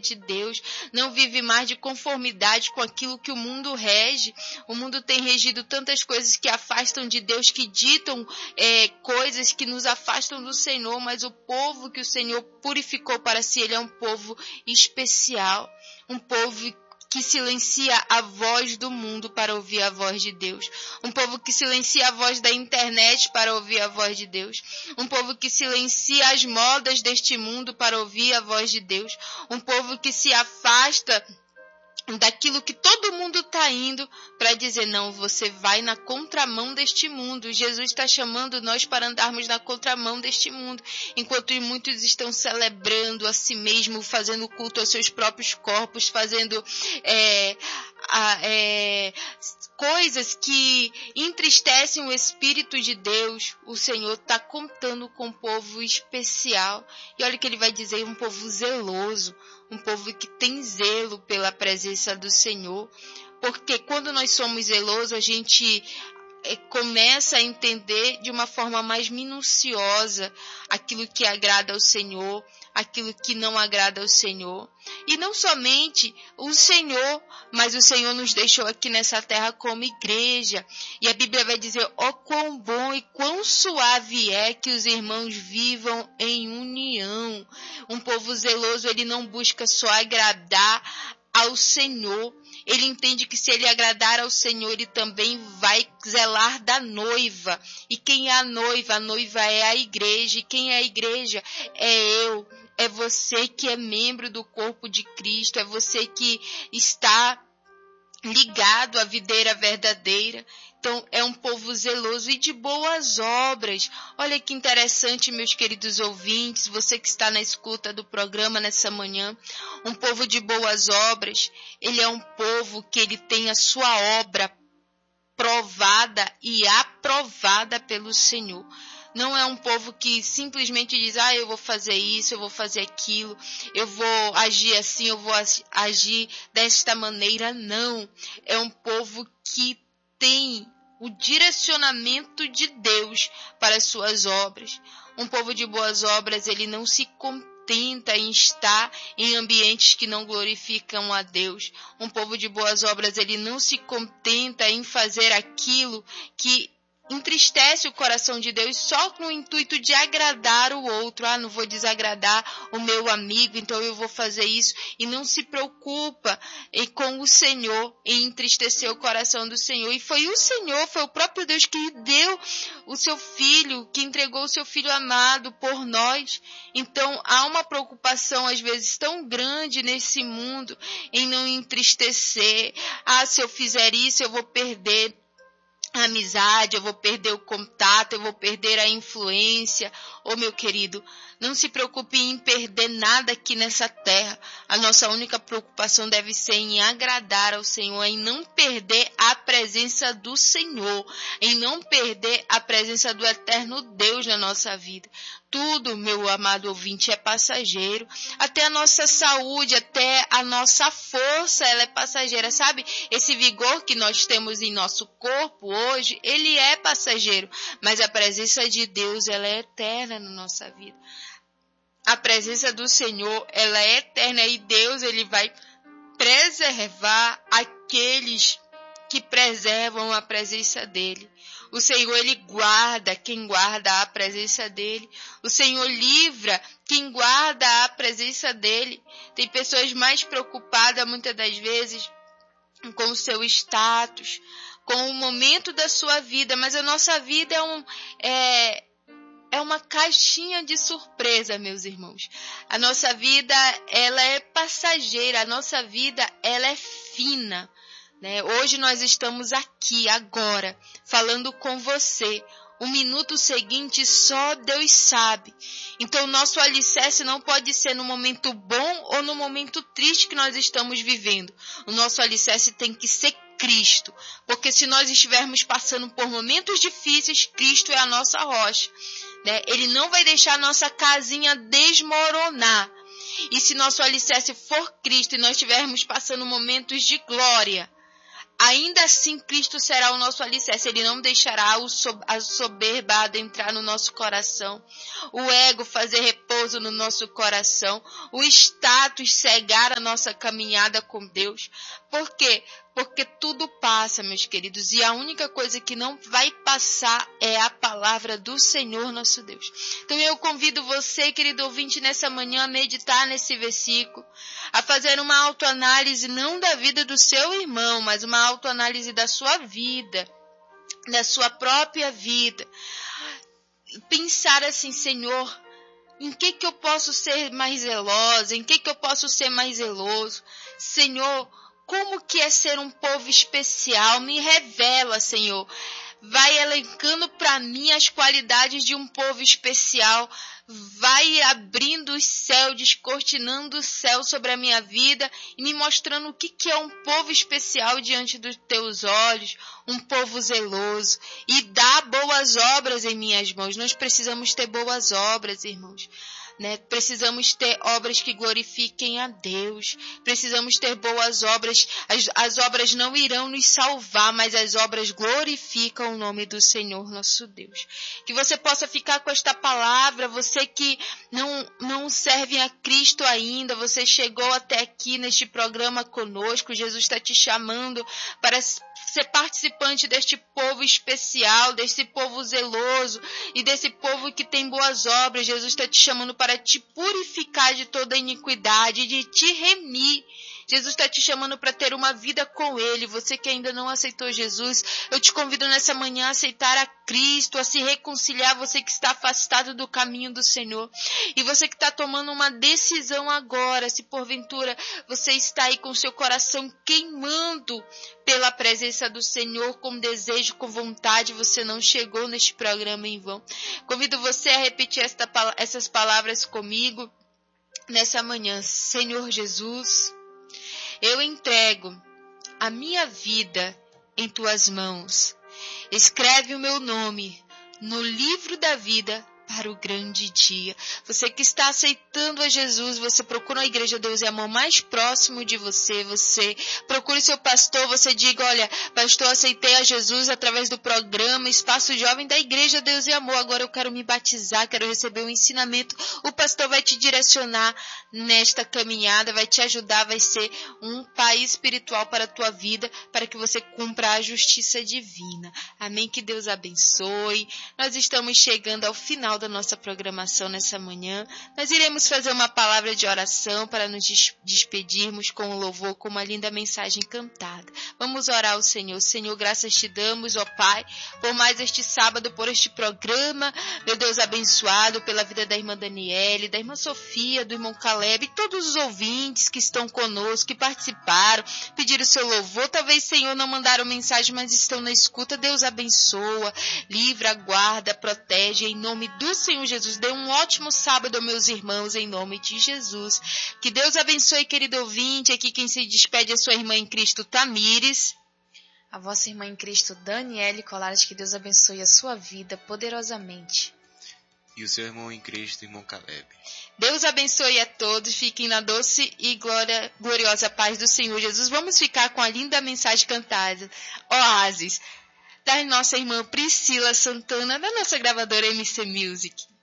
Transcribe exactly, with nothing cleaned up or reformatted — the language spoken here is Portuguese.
de Deus, não vive mais de conformidade com aquilo que o mundo rege. O mundo tem regido tantas coisas que afastam de Deus, que ditam é, coisas que nos afastam do Senhor, mas o povo que o Senhor purificou para si, ele é um povo especial, um povo que silencia a voz do mundo para ouvir a voz de Deus. Um povo que silencia a voz da internet para ouvir a voz de Deus. Um povo que silencia as modas deste mundo para ouvir a voz de Deus. Um povo que se afasta daquilo que todo mundo está indo para dizer, não, você vai na contramão deste mundo. Jesus está chamando nós para andarmos na contramão deste mundo, enquanto muitos estão celebrando a si mesmo, fazendo culto aos seus próprios corpos, fazendo é, a, é, coisas que entristecem o Espírito de Deus. O Senhor está contando com um povo especial, e olha o que ele vai dizer, um povo zeloso, um povo que tem zelo pela presença do Senhor, porque quando nós somos zelosos, a gente é, começa a entender de uma forma mais minuciosa aquilo que agrada ao Senhor, aquilo que não agrada ao Senhor. E não somente o Senhor, mas o Senhor nos deixou aqui nessa terra como igreja. E a Bíblia vai dizer, ó, quão bom e quão suave é que os irmãos vivam em união. Um povo zeloso, ele não busca só agradar ao Senhor. Ele entende que se ele agradar ao Senhor, ele também vai zelar da noiva. E quem é a noiva? A noiva é a igreja. E quem é a igreja? É eu. É você que é membro do corpo de Cristo. É você que está ligado à videira verdadeira. Então, é um povo zeloso e de boas obras. Olha que interessante, meus queridos ouvintes, você que está na escuta do programa nessa manhã. Um povo de boas obras, ele é um povo que ele tem a sua obra provada e aprovada pelo Senhor. Não é um povo que simplesmente diz, ah, eu vou fazer isso, eu vou fazer aquilo, eu vou agir assim, eu vou agir desta maneira. Não. É um povo que tem o direcionamento de Deus para as suas obras. Um povo de boas obras, ele não se contenta em estar em ambientes que não glorificam a Deus. Um povo de boas obras, ele não se contenta em fazer aquilo que entristece o coração de Deus só com o intuito de agradar o outro. Ah, não vou desagradar o meu amigo, então eu vou fazer isso. E não se preocupa em, com o Senhor, em entristecer o coração do Senhor. E foi o Senhor, foi o próprio Deus que deu o seu Filho, que entregou o seu Filho amado por nós. Então há uma preocupação às vezes tão grande nesse mundo em não entristecer. Ah, se eu fizer isso eu vou perder a amizade, eu vou perder o contato, eu vou perder a influência. Ô, meu querido, não se preocupe em perder nada aqui nessa terra. A nossa única preocupação deve ser em agradar ao Senhor, em não perder a presença do Senhor, em não perder a presença do eterno Deus na nossa vida. Tudo, meu amado ouvinte, é passageiro. Até a nossa saúde, até a nossa força, ela é passageira, sabe? Esse vigor que nós temos em nosso corpo hoje, ele é passageiro. Mas a presença de Deus, ela é eterna na nossa vida. A presença do Senhor, ela é eterna. E Deus, ele vai preservar aqueles que preservam a presença dele. O Senhor, ele guarda quem guarda a presença dele. O Senhor livra quem guarda a presença dele. Tem pessoas mais preocupadas, muitas das vezes, com o seu status, com o momento da sua vida. Mas a nossa vida é, um, é, é uma caixinha de surpresa, meus irmãos. A nossa vida, ela é passageira. A nossa vida, ela é fina. Né? Hoje nós estamos aqui, agora, falando com você. O minuto seguinte só Deus sabe. Então o nosso alicerce não pode ser no momento bom ou no momento triste que nós estamos vivendo. O nosso alicerce tem que ser Cristo. Porque se nós estivermos passando por momentos difíceis, Cristo é a nossa rocha. Né? Ele não vai deixar a nossa casinha desmoronar. E se nosso alicerce for Cristo e nós estivermos passando momentos de glória, ainda assim Cristo será o nosso alicerce. Ele não deixará o so, a soberba adentrar no nosso coração, o ego fazer repouso no nosso coração, o status cegar a nossa caminhada com Deus. Por quê? Porque tudo passa, meus queridos, e a única coisa que não vai passar é a palavra do Senhor nosso Deus. Então eu convido você, querido ouvinte, nessa manhã a meditar nesse versículo, a fazer uma autoanálise não da vida do seu irmão, mas uma autoanálise da sua vida, da sua própria vida. Pensar assim, Senhor, em que que eu posso ser mais zelosa? Em que que eu posso ser mais zeloso? Senhor, como que é ser um povo especial? Me revela, Senhor. Vai elencando para mim as qualidades de um povo especial. Vai abrindo o céu, descortinando o céu sobre a minha vida e me mostrando o que que é um povo especial diante dos teus olhos, um povo zeloso. E dá boas obras em minhas mãos. Nós precisamos ter boas obras, irmãos. Né? Precisamos ter obras que glorifiquem a Deus. Precisamos ter boas obras. As, as obras não irão nos salvar, mas as obras glorificam o nome do Senhor nosso Deus. Que você possa ficar com esta palavra. Você que não, não serve a Cristo ainda, você chegou até aqui neste programa conosco. Jesus está te chamando para ser participante deste povo especial, desse povo zeloso e desse povo que tem boas obras. Jesus está te chamando para para te purificar de toda iniquidade, de te remir. Jesus está te chamando para ter uma vida com Ele. Você que ainda não aceitou Jesus, eu te convido nessa manhã a aceitar a Cristo, a se reconciliar, você que está afastado do caminho do Senhor. E você que está tomando uma decisão agora, se porventura você está aí com seu coração queimando pela presença do Senhor, com desejo, com vontade, você não chegou neste programa em vão. Convido você a repetir esta, essas palavras comigo nessa manhã. Senhor Jesus, eu entrego a minha vida em tuas mãos. Escreve o meu nome no livro da vida para o grande dia. Você que está aceitando a Jesus, você procura a Igreja Deus e Amor mais próximo de você, você procura o seu pastor, você diga, olha, pastor, aceitei a Jesus através do programa Espaço Jovem da Igreja Deus e Amor, agora eu quero me batizar, quero receber o ensinamento. O pastor vai te direcionar nesta caminhada, vai te ajudar, vai ser um pai espiritual para a tua vida, para que você cumpra a justiça divina. Amém? Que Deus abençoe. Nós estamos chegando ao final da nossa programação nessa manhã. Nós iremos fazer uma palavra de oração para nos despedirmos com o louvor, com uma linda mensagem cantada. Vamos orar ao Senhor. Senhor, graças te damos, ó Pai, por mais este sábado, por este programa, meu Deus abençoado, pela vida da irmã Daniele, da irmã Sofia, do irmão Caleb, e todos os ouvintes que estão conosco, que participaram, pediram o seu louvor. Talvez, Senhor, não mandaram mensagem, mas estão na escuta. Deus abençoa, livra, guarda, protege, em nome do Senhor Jesus. Dê um ótimo sábado, meus irmãos, em nome de Jesus. Que Deus abençoe, querido ouvinte. Aqui quem se despede é sua irmã em Cristo, Tamires. A vossa irmã em Cristo, Daniele Colares. Que Deus abençoe a sua vida poderosamente. E o seu irmão em Cristo, irmão Caleb. Deus abençoe a todos. Fiquem na doce e glória, gloriosa paz do Senhor Jesus. Vamos ficar com a linda mensagem cantada, Oásis, da nossa irmã Priscila Santana, da nossa gravadora M C Music.